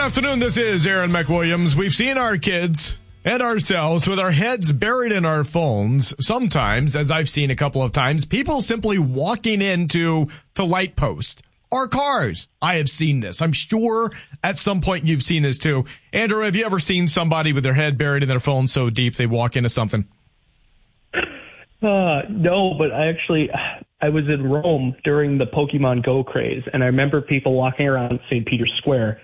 afternoon. This is Aaron McWilliams. We've seen our kids and ourselves with our heads buried in our phones. Sometimes, as I've seen a couple of times, people simply walking into light posts or cars. I have seen this. I'm sure at some point you've seen this too. Andrew, have you ever seen somebody with their head buried in their phone so deep they walk into something? No, but I was in Rome during the Pokemon Go craze, and I remember people walking around St. Peter's Square,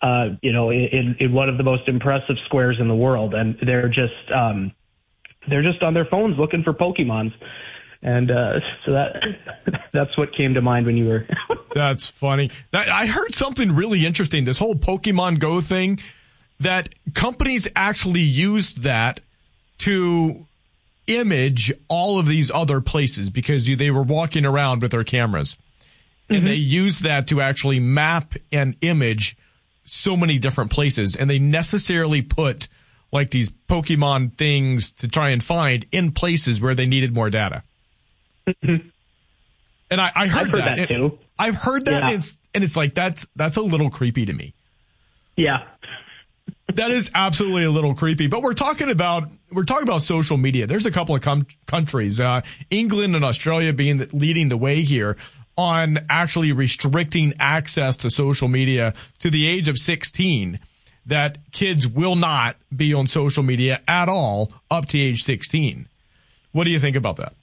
in one of the most impressive squares in the world, and they're just on their phones looking for Pokemons. And so that's what came to mind when you were. That's funny. I heard something really interesting. This whole Pokemon Go thing, that companies actually used that to image all of these other places because they were walking around with their cameras. And they used that to actually map and image so many different places. And they necessarily put like these Pokemon things to try and find in places where they needed more data. And I heard that too. I've heard that, yeah. and it's like that's a little creepy to me. Yeah, that is absolutely a little creepy. But we're talking about social media. There's a couple of countries, England and Australia leading the way here on actually restricting access to social media to the age of 16. That kids will not be on social media at all up to age 16. What do you think about that?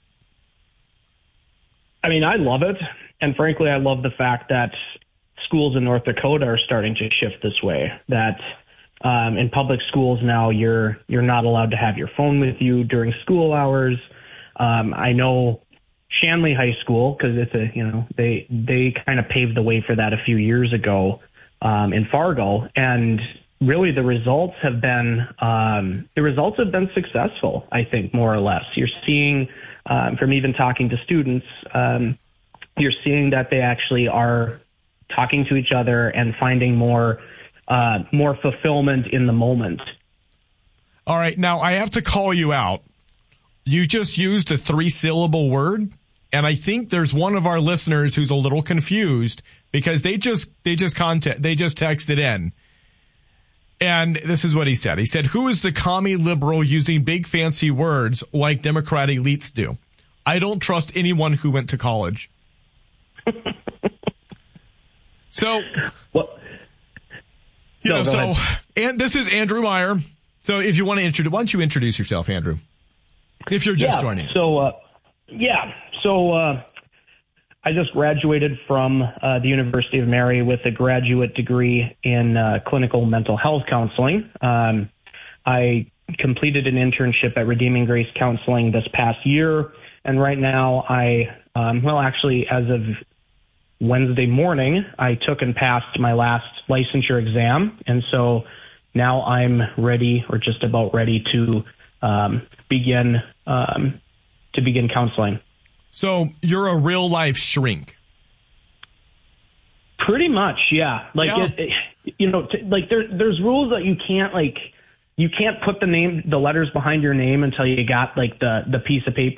I mean, I love it. And frankly, I love the fact that schools in North Dakota are starting to shift this way, that in public schools now you're not allowed to have your phone with you during school hours. I know Shanley High School, because they kind of paved the way for that a few years ago in Fargo, and really the results have been successful, I think, more or less. You're seeing from even talking to students, you're seeing that they actually are talking to each other and finding more fulfillment in the moment. All right. Now, I have to call you out. You just used a 3-syllable word, and I think there's one of our listeners who's a little confused because they just texted in. And this is what he said. He said, "Who is the commie liberal using big fancy words like Democrat elites do? I don't trust anyone who went to college." So, and this is Andrew Meyer. So if you want to why don't you introduce yourself, Andrew? If you're just joining. So I just graduated from the University of Mary with a graduate degree in clinical mental health counseling. I completed an internship at Redeeming Grace Counseling this past year, and right now as of Wednesday morning, I took and passed my last licensure exam, and so now I'm ready, or just about ready, to begin counseling. So you're a real life shrink. Pretty much, yeah. There's rules that you can't put the letters behind your name until you got the piece of paper